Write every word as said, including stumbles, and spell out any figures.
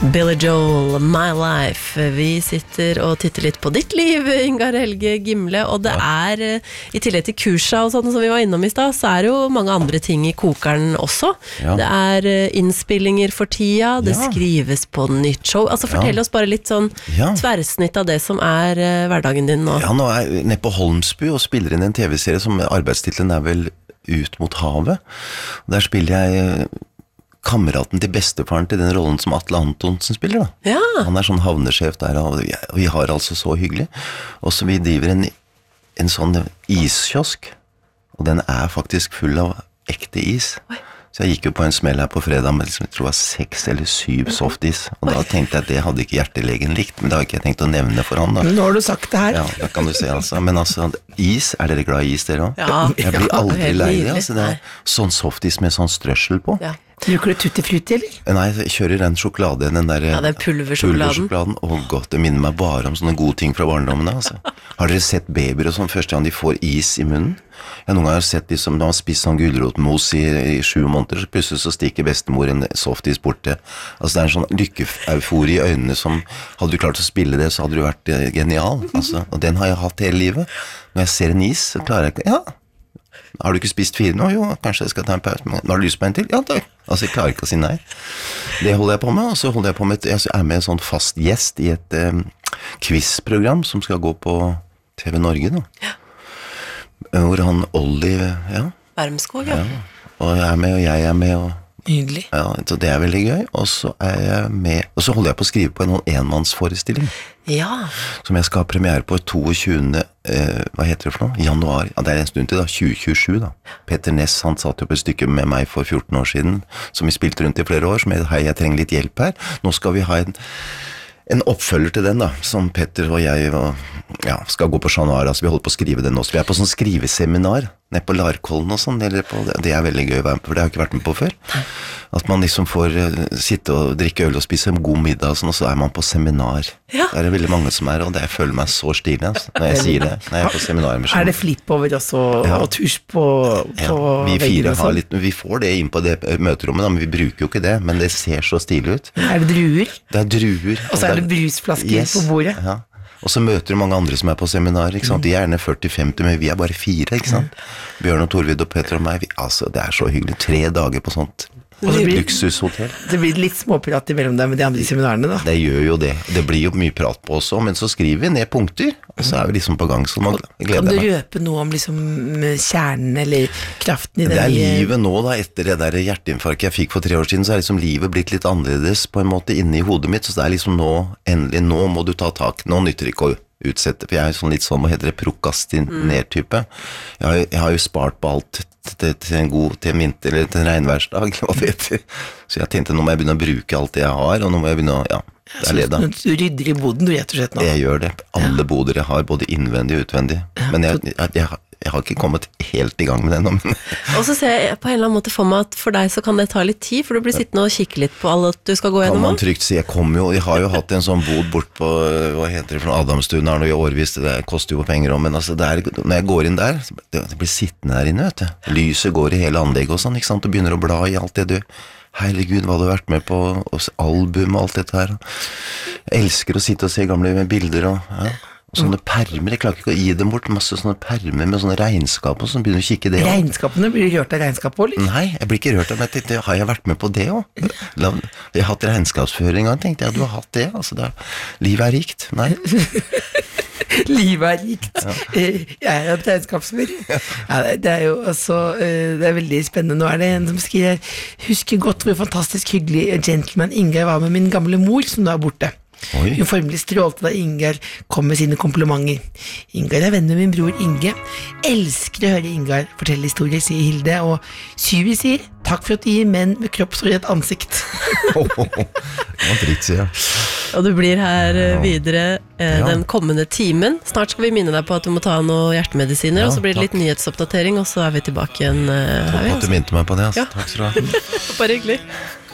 Billy Joel, My Life. Vi sitter og titter litt på ditt liv, Ingar Helge Gimle, og det er, i tillegg til kursa og sånn som vi var innom i sted, så er det jo mange andre ting i kokeren også. Ja. Det er innspillinger for tida, det ja. skrives på nytt show. Altså fortell ja. oss bare litt sånn ja. tverrsnitt av det som er hverdagen din nå. Ja, nå er jeg nede på Holmsbu og spiller inn en tv-serie som arbeidstitlen er vel Ut mot havet. Der spiller jeg kameraten til bestefaren til den rollen som Atle Antonsen spiller da. Ja. Han er sånn havnesjef der, og vi har altså så hyggelig. Og så vi driver en, en sånn iskiosk, og den er faktisk full av ekte is. Oi. Så jeg gikk jo på en smell her på fredag med liksom, jeg tror det var seks eller syv softis, og da tenkte jeg at det hadde ikke hjertelegen likt, men det har ikke jeg tenkt å nevne for han da. Nå har du sagt det her. Ja, det kan du se altså. Men altså, is, er dere glad i is dere også? Ja. Jeg blir aldri lei det, altså. Det er sånn softis med sånn strøssel på. Ja. Bruker du tutti frutti, eller? Nei, jeg kjører den sjokolade, den der ja, den pulversjokoladen. pulversjokoladen. Å godt, det minner meg bare om sånne gode ting fra barndommene, altså. Har dere sett babyer og sånn første gang de får is i munnen? Jeg noen ganger har sett de som de har spist sånn gulrotmos i, i sju måneder, så plutselig så stikker bestemor en softis borte. Altså det er en sånn lykkeeufori i øynene som, hadde du klart å spille det, så hadde du vært eh, genial. Altså, og den har jeg hatt hele livet. Når jeg ser en is, så klarer jeg ikke, ja, har du ikke spist fire nå? Jo, kanskje jeg skal ta en pause, men har du lyst på en til? Ja, takk. Altså, jeg klarer ikke å si nei. Det holder jeg på med, og så holder jeg på med, et, jeg er med en sånn fast gjest i et um, quizprogram som skal gå på T V Norge da. Ja. Hvor han Olli, ja. Bermskog, ja. ja. Og jeg er med, og jeg er med, og nydelig. Ja, så det er veldig gøy, og så er jeg med, og så holder jeg på å skrive på en enmannsforestilling. Ja. Som jeg skal ha premiere på tjuende Eh, hva heter det for noe? Januar, ja, det er en stund til da, tjue tjuesju da. Petter Ness, han satt jo på et stykke med meg for fjorten år siden, som vi spilte rundt i flere år, som jeg, hei, jeg trenger litt hjelp her. Nå skal vi ha en en oppfølger til den da, som Petter og jeg og, ja, skal gå på Januar, altså vi holder på å skrive den også. Vi er på sånn skriveseminar, nede på Larkollen og sånn, eller på, det er veldig gøy å være med på, for det har jeg ikke vært med på før. At man liksom får uh, sitte og drikke øl og spise en god middag og sånn, og så er man på seminar. Ja. Det er det veldig mange som er, og det jeg føler meg så stilig altså, når jeg sier det, når jeg er på seminar med Er det flipp over oss og, ja. og tusj på, på ja, vi fire har litt, vi får det inn på det møterommet da, men vi bruker jo ikke det, men det ser så stilig ut. Er det druer? Det er druer. Og så er det brusflasker yes, på bordet. Ja. Og så møter du mange andre som er på seminar, ikke sant? De er gjerne førti femti, men vi er bare fire, ikke sant? Bjørn og Torvid og Petter og meg, vi, altså det er så hyggelig, tre dager på sånt luksushotell. Det blir litt småprat imellom deg med de andre seminarene da. Det gjør jo det, det blir jo mye prat på også, men så skriver vi ned punkter, og så er vi liksom på gang, så man gleder meg. Kan du røpe noe om liksom kjernen eller kraften i det? Det er livet nå da, etter det der hjerteinfarkt jeg fikk for tre år siden, så er liksom livet blitt litt annerledes på en måte inne i hodet mitt, så det er liksom nå, endelig nå må du ta tak, nå nytter det ikke å utsette, for jeg er sånn litt sånn, hva heter det, prokastiner-type. Jeg har, jeg har jo spart på alt til, til en god, til en vinter, eller til en regnværsdag, hva det heter. Så jeg tenkte, nå må jeg begynne å bruke alt det jeg har, og nå må jeg begynne å, ja, det er leda. Du rydder i boden, du rett og slett nå? Jeg gjør det. Alle ja. boder jeg har, både innvendig og utvendig. Men jeg, jeg, jeg, jeg har ikke kommet helt i gang med det nå. Men og så ser jeg på en eller annen måte for meg at for deg så kan det ta litt tid, for du blir sittende og kikke litt på alle at du skal gå gjennom. Kan man trygt si, jeg kommer jo, jeg har jo hatt en sånn bod bort på, hva heter det, fra Adamstuen her nå i årvis, det koster jo penger om, men altså, det er, når jeg går inn der, det, det blir sittende her inne, vet du. Lyset går i hele anlegget og sånn, ikke sant, og begynner å bla i alt det du, herregud, hva du har vært med på, og album og alt dette her. Jeg elsker å sitte og se gamle bilder og, ja. Og sånne permer, jeg klarer ikke å gi dem bort, masse sånne permer med sånne regnskap og sånn, begynner å kikke det også. Regnskapene, blir du rørt av regnskap også, eller? Nei, jeg blir ikke rørt av, men jeg tenkte, har jeg vært med på det også? Jeg har hatt regnskapsføring og tenkte, ja, du har hatt det, altså det er, livet er rikt, nei. Livet er rikt. Ja. Jeg er et regnskapsfører. Ja, det er jo også, det er veldig spennende. Nå er det en som skriver, husker godt hvor fantastisk hyggelig gentleman Ingar var med min gamle mor, som da er borte. Oi. Hun formelig strålte da Ingar kom med sine komplimenter. Ingar er venn med min bror Inge. Elsker å høre Ingar fortelle historier, sier Hilde. Og Syvi sier, takk for at du gir menn med kroppshår et ansikt. Oh, oh, oh. Det var dritt, sier jeg. Og du blir her videre eh, ja. den kommende timen. Snart skal vi minne deg på at du må ta noen hjertemedisiner, ja, og så blir det takk. Litt nyhetsoppdatering, og så er vi tilbake igjen. Eh, Takk for at du minte meg på det, altså. Ja. Takk skal du ha. Bare hyggelig.